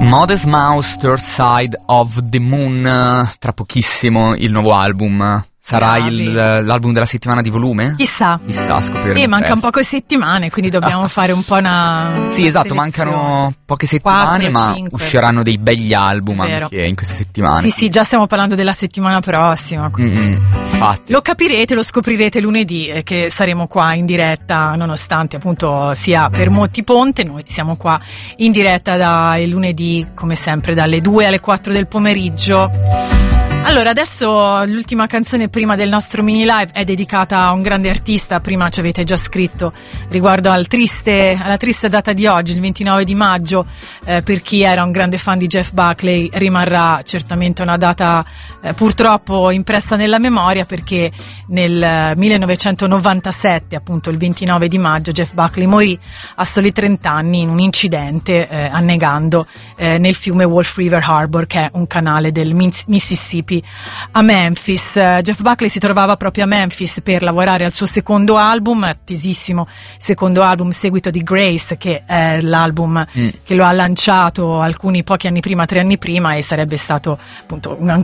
Modest Mouse, Third Side of the Moon, tra pochissimo il nuovo album. Sarà l'album della settimana di volume? Chissà, scopriremo. Manca un poche settimane, quindi dobbiamo fare un po' una sì, esatto, selezione. mancano poche settimane, 4, ma 5. usciranno dei begli album anche in queste settimane. Sì, già stiamo parlando della settimana prossima. Infatti. Lo capirete, lo scoprirete lunedì, che saremo qua in diretta, nonostante appunto sia per Montiponte, noi siamo qua in diretta dal lunedì, come sempre, dalle 2 alle 4 del pomeriggio. Allora, adesso l'ultima canzone prima del nostro mini live è dedicata a un grande artista. Prima ci avete già scritto riguardo alla triste data di oggi, il 29 di maggio. Per chi era un grande fan di Jeff Buckley rimarrà certamente una data purtroppo impressa nella memoria, perché nel 1997, appunto il 29 di maggio, Jeff Buckley morì a soli 30 anni in un incidente annegando nel fiume Wolf River Harbor, che è un canale del Mississippi, a Memphis. Jeff Buckley si trovava proprio a Memphis per lavorare al suo secondo album, attesissimo secondo album, seguito di Grace, che è l'album che lo ha lanciato alcuni pochi anni prima, 3 anni prima, e sarebbe stato appunto